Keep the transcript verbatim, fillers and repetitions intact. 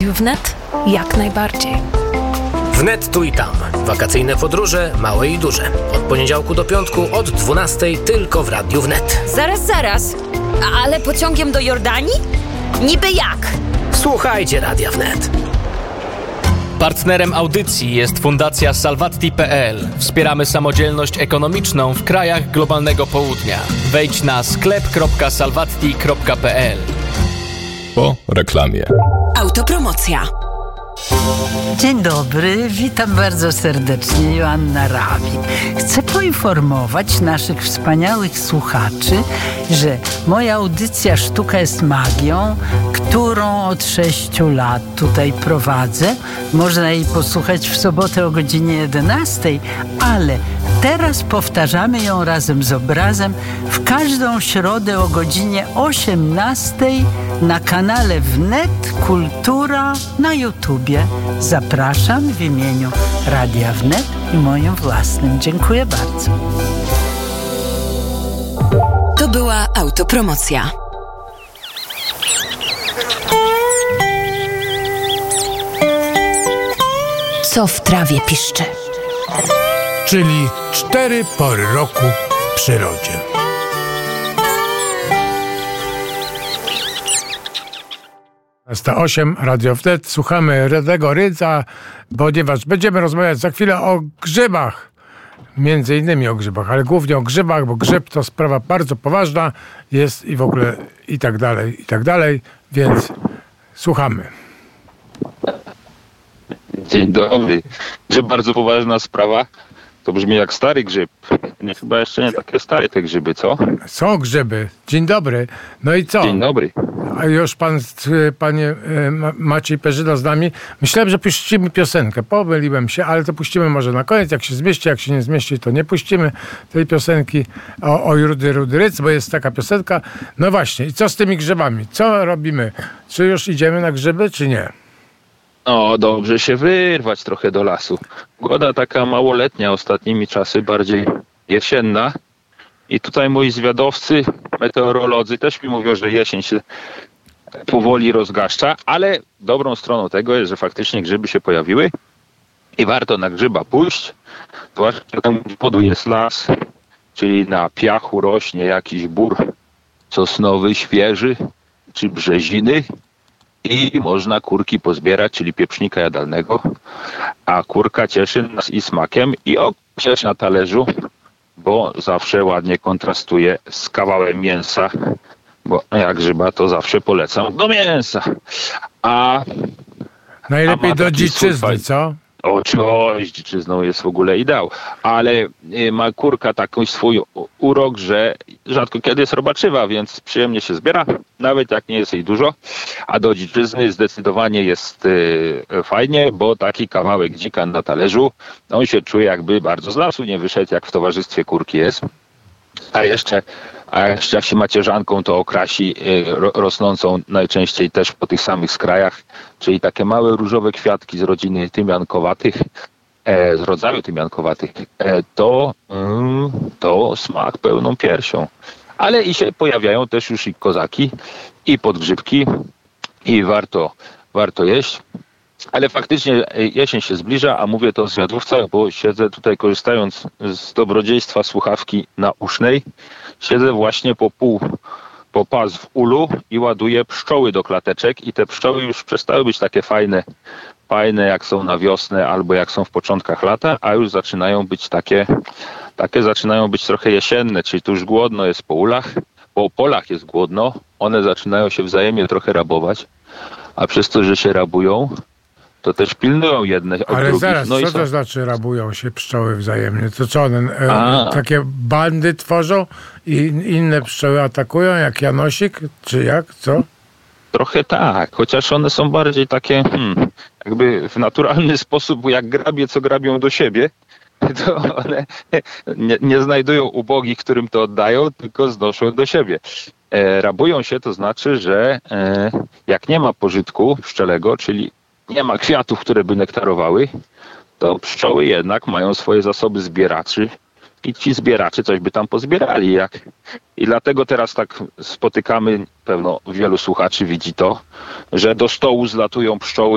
Radiu Wnet? Jak najbardziej. Wnet tu i tam. Wakacyjne podróże, małe i duże. Od poniedziałku do piątku od dwunastej tylko w Radiu Wnet. Zaraz, zaraz. Ale pociągiem do Jordanii? Niby jak? Słuchajcie Radia Wnet. Partnerem audycji jest Fundacja Salvatti kropka pe el. Wspieramy samodzielność ekonomiczną w krajach globalnego południa. Wejdź na sklep kropka salvatti kropka pe el. Po reklamie. Autopromocja. Dzień dobry, witam bardzo serdecznie, Joanna Rawik. Chcę poinformować naszych wspaniałych słuchaczy, że moja audycja Sztuka jest magią, którą od sześciu lat tutaj prowadzę, można jej posłuchać w sobotę o godzinie jedenastej, ale teraz powtarzamy ją razem z obrazem w każdą środę o godzinie osiemnastej na kanale Wnet Kultura na YouTubie. Zapraszam w imieniu Radia Wnet i moim własnym. Dziękuję bardzo. To była autopromocja. Co w trawie piszczy? Czyli cztery pory roku w przyrodzie. sto osiem Radio Wnet. Słuchamy Redego Rydza, ponieważ będziemy rozmawiać za chwilę o grzybach. Między innymi o grzybach, ale głównie o grzybach, bo grzyb to sprawa bardzo poważna jest i w ogóle i tak dalej, i tak dalej, więc słuchamy. Dzień dobry. Grzyb bardzo poważna sprawa. To brzmi jak stary grzyb. Nie, chyba jeszcze nie takie stare te grzyby, co? Są grzyby. Dzień dobry. No i co? Dzień dobry. A już pan, panie Maciej Perzyna z nami. Myślałem, że puścimy piosenkę. Pomyliłem się, ale to puścimy może na koniec. Jak się zmieści, jak się nie zmieści, to nie puścimy tej piosenki o, o Rudy Rudy Rydz, bo jest taka piosenka. No właśnie. I co z tymi grzybami? Co robimy? Czy już idziemy na grzyby, czy nie? No, dobrze się wyrwać trochę do lasu. Pogoda taka małoletnia ostatnimi czasy, bardziej jesienna. I tutaj moi zwiadowcy, meteorolodzy też mi mówią, że jesień się powoli rozgaszcza, ale dobrą stroną tego jest, że faktycznie grzyby się pojawiły i warto na grzyba pójść. Zwłaszcza tam podu jest las, czyli na piachu rośnie jakiś bór sosnowy, świeży, czy brzeziny. I można kurki pozbierać, czyli pieprznika jadalnego, a kurka cieszy nas i smakiem i okusiać na talerzu, bo zawsze ładnie kontrastuje z kawałem mięsa, bo jak grzyba to zawsze polecam do mięsa. A najlepiej a do dziczyzny, swój, co? Oczywiście, dziczyzną jest w ogóle ideał, ale ma kurka taki swój urok, że rzadko kiedy jest robaczywa, więc przyjemnie się zbiera, nawet jak nie jest jej dużo, a do dziczyzny zdecydowanie jest y, fajnie, bo taki kawałek dzika na talerzu, on się czuje jakby bardzo z lasu nie wyszedł, jak w towarzystwie kurki jest. A jeszcze, a jeszcze jak się macierzanką, to okrasi ro, rosnącą najczęściej też po tych samych skrajach, czyli takie małe różowe kwiatki z rodziny tymiankowatych, e, z rodzaju tymiankowatych, e, to, mm, to smak pełną piersią. Ale i się pojawiają też już i kozaki, i podgrzybki, i warto, warto jeść. Ale faktycznie jesień się zbliża, a mówię to w zwiadówcach, bo siedzę tutaj korzystając z dobrodziejstwa słuchawki nausznej. Siedzę właśnie po pół, po pas w ulu i ładuję pszczoły do klateczek i te pszczoły już przestały być takie fajne, fajne jak są na wiosnę albo jak są w początkach lata, a już zaczynają być takie, takie zaczynają być trochę jesienne, czyli tu już głodno jest po ulach, po polach jest głodno, one zaczynają się wzajemnie trochę rabować, a przez to, że się rabują, to też pilnują jedne od Ale drugich. zaraz, no co i to są... znaczy rabują się pszczoły wzajemnie? To co, one e, takie bandy tworzą i inne pszczoły atakują, jak Janosik? Czy jak? Co? Trochę tak, chociaż one są bardziej takie hmm, jakby w naturalny sposób, jak grabie, co grabią do siebie, to one nie, nie znajdują ubogich, którym to oddają, tylko znoszą do siebie. E, rabują się, to znaczy, że e, jak nie ma pożytku pszczelego, czyli nie ma kwiatów, które by nektarowały, to pszczoły jednak mają swoje zasoby zbieraczy i ci zbieracze coś by tam pozbierali. Jak... I dlatego teraz tak spotykamy, pewno wielu słuchaczy widzi to, że do stołu zlatują pszczoły